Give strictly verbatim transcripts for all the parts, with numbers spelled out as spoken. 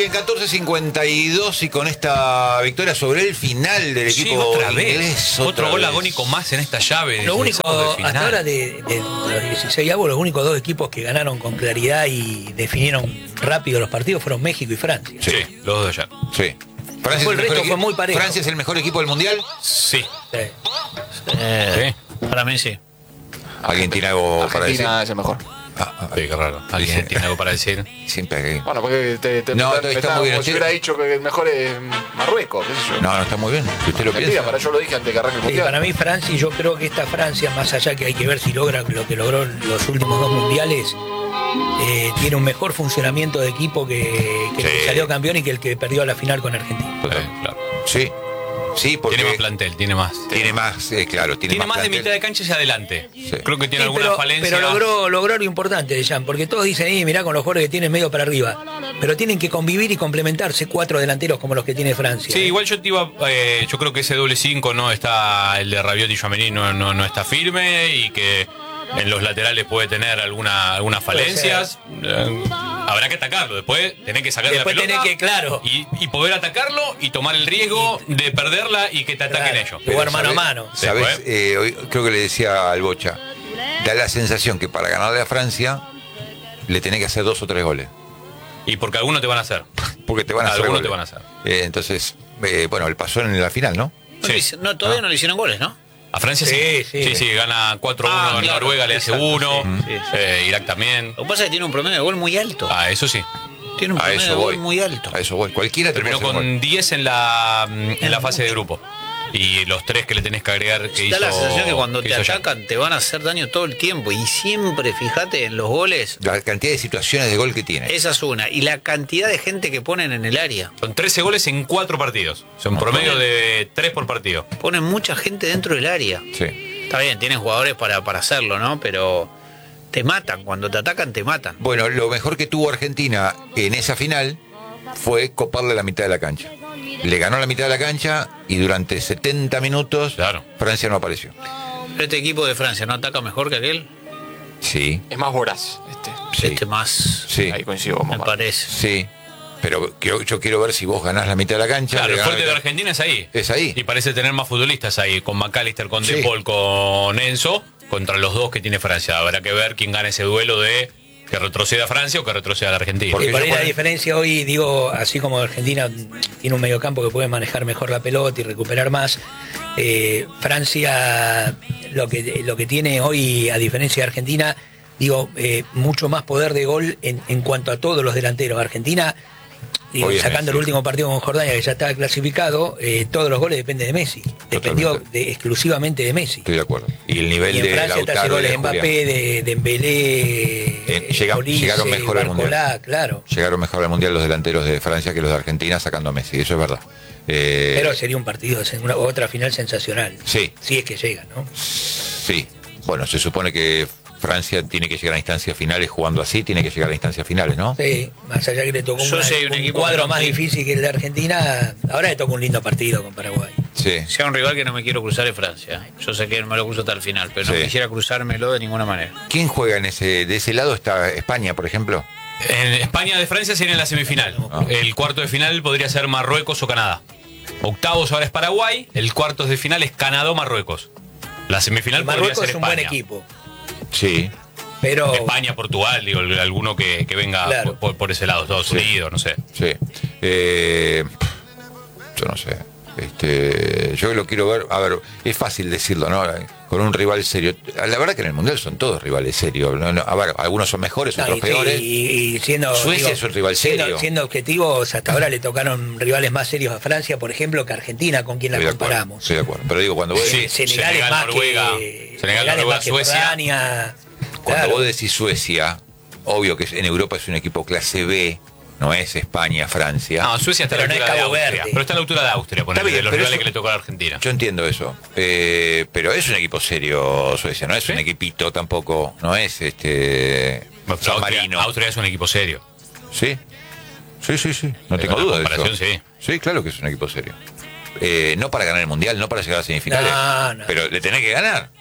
bien, catorce cincuenta y dos y con esta victoria sobre el final del equipo sí, otra inglés. Vez. Otra Otro gol vez. agónico más en esta llave. Lo único, del hasta ahora de, de los dieciséis avos, los únicos dos equipos que ganaron con claridad y definieron rápido los partidos fueron México y Francia. Sí, sí, los dos de ayer. Sí. Francia Fue el es resto mejor fue muy parejo. ¿Francia es el mejor equipo del mundial? Sí. Sí. Eh, Sí. Para mí sí. ¿Alguien tiene algo para decir? Argentina es el mejor. Ah, ah, Sí, qué raro. ¿Alguien Sí. tiene algo para decir? Siempre hay... Bueno, porque te, te, No, te- está- me está está- muy bien. como si hubiera dicho que el mejor es Marruecos, qué sé yo. No, no, está muy bien. Si usted lo Mentira, piensa. para yo lo dije antes que arranque el Sí, mundial. para mí Francia, y yo creo que esta Francia, más allá que hay que ver si logra lo que logró los últimos dos mundiales, eh, tiene un mejor funcionamiento de equipo que, que el Sí. que salió campeón y que el que perdió la final con Argentina. Eh, claro. Sí. Sí, porque Tiene más plantel, tiene más. tiene más, eh, claro, tiene, Tiene más de plantel. mitad de cancha hacia adelante. Sí. Creo que tiene Sí, alguna pero, falencia. pero logró, logró lo importante de Jan, porque todos dicen, eh, mirá con los jugadores que tienen medio para arriba, pero tienen que convivir y complementarse cuatro delanteros como los que tiene Francia. Sí, ¿eh? igual yo te iba, eh, yo creo que ese doble cinco no está, el de Rabiot y Tchouaméni no, no, no está firme y que en los laterales puede tener alguna, algunas falencias. Eh, habrá que atacarlo, después tenés que sacar Después la pelota tenés que, claro. y, y poder atacarlo y tomar el riesgo de perderla y que te ataquen Claro, ellos. jugar mano a ¿sabés- mano. ¿Sabés? Después- Eh, hoy creo que le decía al Bocha, da la sensación que para ganarle a Francia le tenés que hacer dos o tres goles. Y porque algunos te van a hacer. Porque te van a hacer Algunos goles. te van a hacer. Eh, entonces, eh, bueno, él pasó en la final, ¿no? No Sí. le hice- no, todavía no le hicieron goles, ¿no? A Francia sí. Sí, Sí, sí. sí, gana cuatro uno Ah, en claro, Noruega, le hace exacto, uno. sí, sí, sí. Eh, Irak también. Lo que pasa es que tiene un promedio de gol muy alto. Ah, eso sí. Tiene un A promedio eso de gol voy. muy alto. A eso voy. Cualquiera te Terminó puede hacer con gol. diez en la, en la fase de grupo. Y los tres que le tenés que agregar que Da hizo. la sensación que cuando que te hizo Jan. atacan te van a hacer daño todo el tiempo. Y siempre, fíjate, en los goles, La cantidad de situaciones de gol que tiene. esa es una. Y la cantidad de gente que ponen en el área. Son trece goles en cuatro partidos. Son promedio de tres por partido. Ponen mucha gente dentro del área. Sí. Está bien, tienen jugadores para, para hacerlo, ¿no? Pero te matan. Cuando te atacan, te matan. Bueno, lo mejor que tuvo Argentina en esa final fue coparle la mitad de la cancha. Le ganó la mitad de la cancha y durante setenta minutos Claro. Francia no apareció. Pero este equipo de Francia no ataca mejor que aquel. Sí, Es más voraz. Este. sí, Este más, sí, Ahí coincido con me mamá. parece. sí. Pero quiero- yo quiero ver si vos ganás la mitad de la cancha. Claro, le el ganás fuerte la de mitad- Argentina es ahí. Es ahí. Y parece tener más futbolistas ahí. Con McAllister, con Sí. De Paul, con Enzo. Contra los dos que tiene Francia. Habrá que ver quién gana ese duelo de que retroceda Francia o que retroceda la Argentina. Porque Y por ahí yo la por- diferencia hoy, digo, así como Argentina tiene un mediocampo que puede manejar mejor la pelota y recuperar más, eh, Francia lo que, lo que tiene hoy, a diferencia de Argentina, digo, eh, mucho más poder de gol en, en cuanto a todos los delanteros. Argentina, digo, Obviamente. sacando el último partido con Jordania, que ya estaba clasificado, eh, todos los goles dependen de Messi. Dependió Totalmente. de- exclusivamente de Messi. Estoy de acuerdo. Y el nivel Y en de Francia está hace Lautaro goles de de Mbappé, Julián. de Dembélé, Eh, llega- Olise, llegaron mejor al Barcolá, Mundial. claro. Llegaron mejor al Mundial los delanteros de Francia que los de Argentina sacando a Messi, eso es verdad. Eh, Pero sería un partido, una, otra final sensacional. Sí. Si es que llega, ¿no? Sí, bueno, se supone que Francia tiene que llegar a instancias finales jugando así, tiene que llegar a instancias finales, ¿no? Sí, más allá que le tocó Yo una- sé, un un, equipo cuadro que no más tiene- difícil que el de Argentina, ahora le toca un lindo partido con Paraguay. Sí. Si hay un rival que no me quiero cruzar es Francia. Yo sé que no me lo cruzo hasta el final, pero Sí. no quisiera cruzármelo de ninguna manera. ¿Quién juega en ese, de ese lado? Está España, por ejemplo. En España de Francia sería en la semifinal. Ah. El cuarto de final podría ser Marruecos o Canadá. Octavos ahora es Paraguay. El cuarto de final es Canadá o Marruecos. La semifinal Y podría Marruecos ser es un España. buen equipo, Sí. pero España, Portugal, digo, alguno que, que venga Claro. por, por ese lado, Estados Sí. Unidos, no sé. Sí. Eh, yo no sé. Este, yo lo quiero ver. A ver, es fácil decirlo, ¿no? Con un rival serio. La verdad que en el mundial son todos rivales serios. ¿no? No, a ver, algunos son mejores, no, otros y, peores. y- y siendo, Suecia digo, es un rival siendo- serio. Siendo objetivos, hasta ahora le tocaron rivales más serios a Francia, por ejemplo, que a Argentina, con quien la Estoy de acuerdo, comparamos. estoy de acuerdo. Pero digo, cuando vos, Sí. Senegal, Senegal, es más Noruega, que Senegal, es Noruega, más que Suecia. Jordania. cuando Claro. vos decís Suecia, obvio que en Europa es un equipo clase B, no es España, Francia. No, Suecia está a la Pero no altura es de Cabo Austria. Verde. Pero está a la altura de Austria, ponele, bien, de los pero rivales eso- que le tocó a la Argentina. Yo entiendo eso, eh, pero es un equipo serio Suecia, no es ¿Sí? un equipito tampoco, no es este Bueno, San Austria, Marino. Austria es un equipo serio. Sí, sí, sí, sí, no En tengo una duda de comparación, eso. sí. Sí, claro que es un equipo serio. Eh, no para ganar el mundial, no para llegar a semifinales, No, no. pero le tenés que ganar.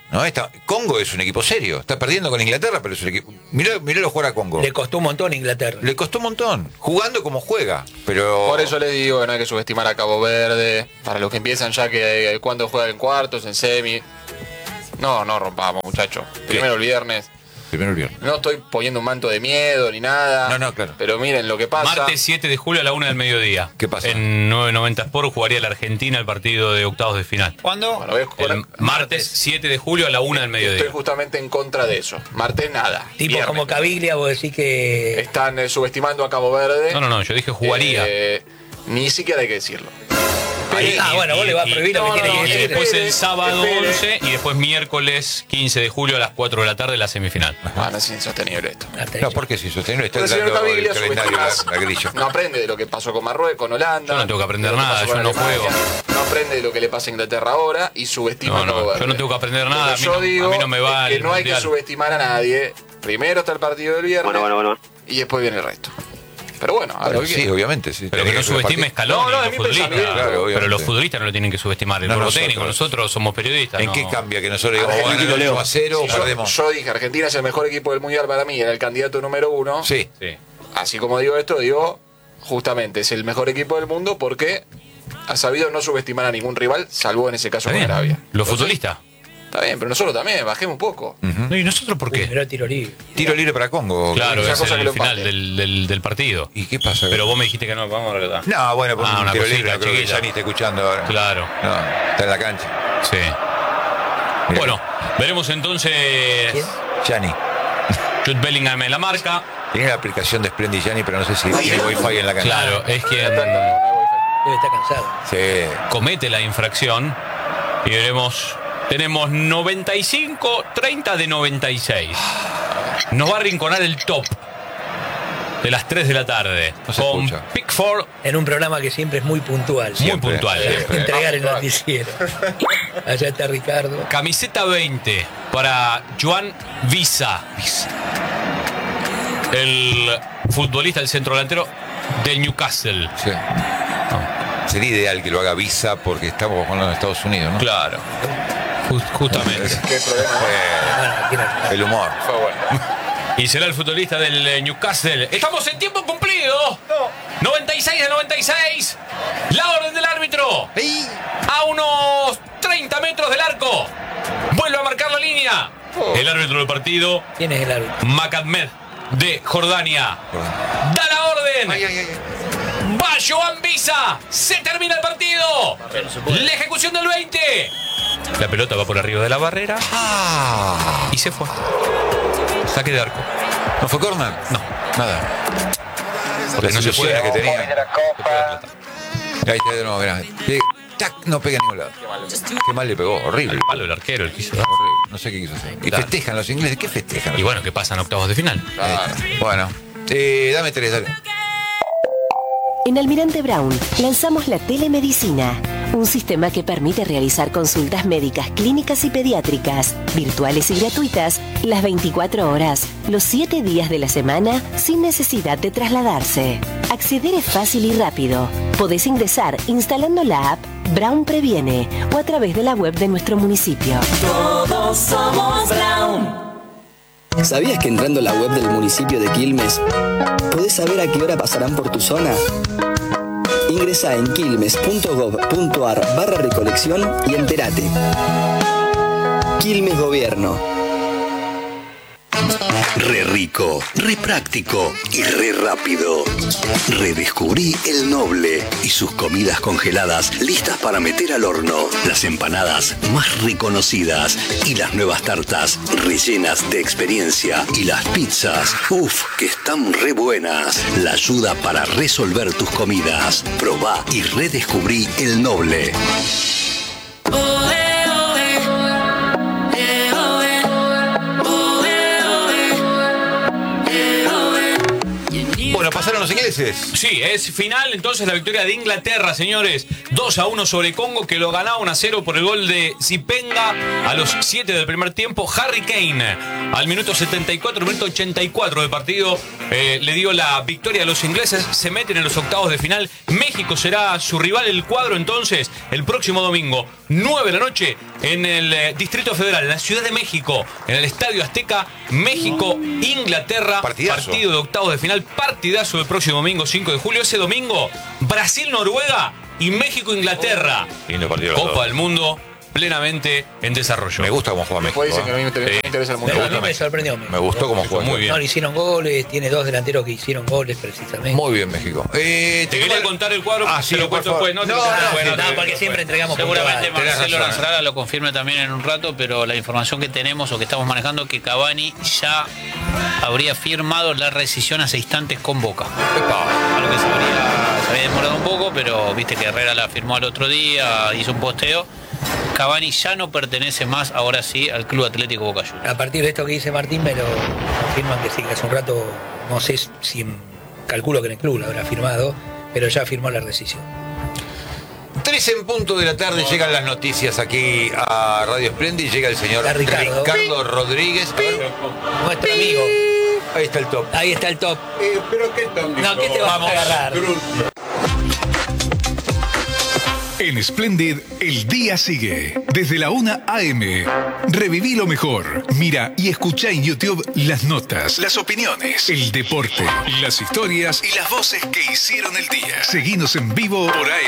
¿no? Está, Congo es un equipo serio. Está perdiendo con Inglaterra, pero es un equipo. Mirá, mirá jugar a Congo. Le costó un montón a Inglaterra. Le costó un montón. Jugando como juega. Pero. Por eso les digo que no hay que subestimar a Cabo Verde. Para los que empiezan ya que eh, cuando juegan en cuartos, en semi. No, no rompamos, muchachos. Primero el viernes. Primero el viernes. No estoy poniendo un manto de miedo ni nada. No, no, claro. Pero miren lo que pasa. Martes siete de julio a la una del mediodía. ¿Qué pasa? En nueve noventa Sport jugaría la Argentina el partido de octavos de final. ¿Cuándo? Bueno, voy a jugar- El martes siete de julio a la una del mediodía. Estoy justamente en contra de eso. Martes nada. Tipo Viernes. como Caviglia, vos decís que... Están eh, subestimando a Cabo Verde. No, no, no, yo dije jugaría. Eh, ni siquiera hay que decirlo. Ahí, ah, y- bueno, vos y- le vas a y- prohibir lo que no, tiene no, que Y decir. después el Espere, sábado espere. once y después miércoles quince de julio a las cuatro de la tarde la semifinal. Ah, no es insostenible esto. Hasta ahí. No, ¿por qué es insostenible? Está El señor dando el Caviglia calendario, la, subestima- la grilla. no aprende de lo que pasó con Marruecos, con Holanda. Yo no tengo que aprender de lo nada, pasó yo con no Alemania. juego. No aprende de lo que le pasa a Inglaterra ahora y subestima No, a Cabo no, Verde. yo no tengo que aprender Lo nada, que a mí yo no- a digo mí no me va es que el no hay que mundial. subestimar a nadie. Primero está el partido del viernes Bueno, bueno, bueno. y después viene el resto. Pero bueno, a ver Pero qué sí, quiere. obviamente, sí. Pero que no subestime Scaloni, No, no, es los mi futbolistas. pensamiento. Claro, Pero obviamente. los futbolistas no lo tienen que subestimar. El No, cuerpo nosotros. técnico, nosotros somos periodistas. ¿En no. qué cambia que nosotros digamos, Argentina, vamos a ganar ocho a cero o Yo, perdemos? yo dije, Argentina es el mejor equipo del mundial para mí, era el candidato número uno. Sí. Sí. Así como digo esto, digo, justamente es el mejor equipo del mundo porque ha sabido no subestimar a ningún rival, salvo en ese caso Está con bien. Arabia. Los Entonces, futbolistas. Está bien, pero nosotros también, bajemos un poco. No, ¿y nosotros por Uy, qué? mirá, tiro libre. Tiro libre para Congo. Claro, Esa es cosa que el lo final empate. del, del, del partido. ¿Y qué pasa? Pero vos me dijiste que no, vamos a recordar. No, bueno, pues Ah, un una tiro cosita libre, no creo que chiquita. ya ni está escuchando ahora. Claro. No, está en la cancha. Sí. Mirá. Bueno, veremos entonces. ¿Quién? Yani. Jude Bellingham en la marca. Tiene la aplicación de Splendid Yani, pero no sé si tiene wifi en la cancha. Claro, es quien Debe estar cansado. Sí. comete la infracción. Y veremos. Tenemos noventa y cinco treinta de noventa y seis. Nos va a arrinconar el top de las tres de la tarde. No se con escucha. Pickford En un programa que siempre es muy puntual. muy Siempre, puntual. siempre. Entregar el noticiero. Allá está Ricardo. Camiseta veinte para Joan Visa. El futbolista, el centrodelantero del Newcastle. Sí. Sería ideal que lo haga Visa porque estamos jugando en Estados Unidos, ¿no? Claro. Ju- justamente. ¿Qué problema? Eh, Bueno, aquí era- el humor. Fue bueno. Y será el futbolista del eh, Newcastle. Estamos en tiempo cumplido. noventa y seis de noventa y seis. La orden del árbitro. A unos treinta metros del arco. Vuelve a marcar la línea. El árbitro del partido, ¿Quién es el árbitro? Macadmed de Jordania. Da la orden. Va Joan Visa. Se termina el partido. La ejecución del veinte. La pelota va por arriba de la barrera. Ah, Y se fue. Saque de arco. ¿no fue corner? No. Nada. Porque Las no se puede. ilusiones que tenía. Se puede adelantar. Ahí está de nuevo, mirá. Sí, tac, no pega a ningún lado. Qué mal le pegó, horrible. Al palo el arquero, el quiso dar. Horrible. No sé qué quiso hacer. Y Claro. festejan los ingleses. ¿Qué festejan? Y bueno, ¿qué pasa en octavos de final? Claro. Bueno, eh, dame tres, dale. En Almirante Brown lanzamos la telemedicina, un sistema que permite realizar consultas médicas, clínicas y pediátricas, virtuales y gratuitas, las veinticuatro horas, los siete días de la semana, sin necesidad de trasladarse. Acceder es fácil y rápido. Podés ingresar instalando la app Brown Previene o a través de la web de nuestro municipio. Todos somos Brown. ¿Sabías que entrando a la web del municipio de Quilmes podés saber a qué hora pasarán por tu zona? Ingresa en quilmes.gov.ar barra recolección y entérate. Quilmes Gobierno. Re rico, re práctico y re rápido. Redescubrí el Noble y sus comidas congeladas listas para meter al horno. Las empanadas más reconocidas y las nuevas tartas rellenas de experiencia. Y las pizzas, uff, que están re buenas. La ayuda para resolver tus comidas. Probá y redescubrí el Noble. Bueno, pasaron los los ingleses. Sí, es final entonces la victoria de Inglaterra, señores. dos a uno sobre Congo, que lo ganaba uno a cero por el gol de Zipenga a los siete del primer tiempo. Harry Kane al minuto setenta y cuatro, minuto ochenta y cuatro de partido eh, le dio la victoria a los ingleses. Se meten en los octavos de final. México será su rival. El cuadro entonces el próximo domingo, nueve de la noche, en el eh, Distrito Federal, en la Ciudad de México, en el Estadio Azteca. México, Inglaterra, Partidazo. partido de octavos de final, partidazo el próximo domingo cinco de julio. Ese domingo, Brasil, Noruega y México, Inglaterra. Lindo partido los Copa dos. del Mundo plenamente en desarrollo. Me gusta cómo juega México. Después dicen que a mí me ¿eh? interesa, me interesa el Pero a mundial. mí me sorprendió. Me gustó cómo juega. Muy bien. No le hicieron goles, tiene dos delanteros que hicieron goles precisamente. Muy bien, México. Eh, Te quería contar el cuadro, Ah, te sí, lo por cuento favor. después. No, te No, lo cuento no, después, sí, no, te No, lo porque cuento siempre después. entregamos Seguramente puntual. Tenés Marcelo razón, Lanzarada lo confirme también en un rato, pero la información que tenemos o que estamos manejando que Cavani ya habría firmado la rescisión hace instantes con Boca. Algo que se habría, se había demorado un poco, pero viste que Herrera la firmó al otro día, hizo un posteo. Cavani ya no pertenece más, ahora sí, al Club Atlético Boca Juniors. A partir de esto que dice Martín, me lo confirman que sí, que hace un rato, no sé si calculo que en el club lo habrá firmado, pero ya firmó la rescisión. Tres en punto de la tarde llegan las noticias aquí a Radio Splendid. Llega el señor Está Ricardo. Ricardo Rodríguez. A ver. Nuestro amigo. Ahí está el top. Ahí está el top. Eh, pero qué top. No, ¿qué te vamos a agarrar? En Splendid, el día sigue. Desde la una a eme. Reviví lo mejor. Mira y escucha en YouTube las notas, las opiniones, el deporte, las historias y las voces que hicieron el día. Seguinos en vivo por A